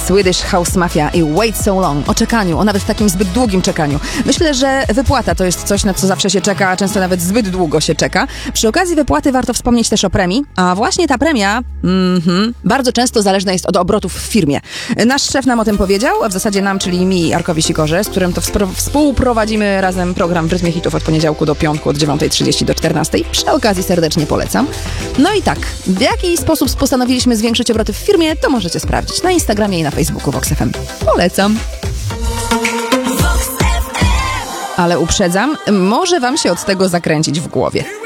Swedish House Mafia i Wait So Long. O czekaniu, o nawet takim zbyt długim czekaniu. Myślę, że wypłata to jest coś, na co zawsze się czeka, a często nawet zbyt długo się czeka. Przy okazji wypłaty warto wspomnieć też o premii, a właśnie ta premia bardzo często zależna jest od obrotów w firmie. Nasz szef nam o tym powiedział, a w zasadzie nam, czyli mi, Arkowi Sikorze, z którym to współprowadzimy razem program w Rytmie Hitów od poniedziałku do piątku, od 9:30 do 14:00. Przy okazji serdecznie polecam. No i tak, w jaki sposób postanowiliśmy zwiększyć obroty w firmie, to możecie sprawdzić na Instagramie i na Facebooku Vox FM. Polecam. Ale uprzedzam, może wam się od tego zakręcić w głowie.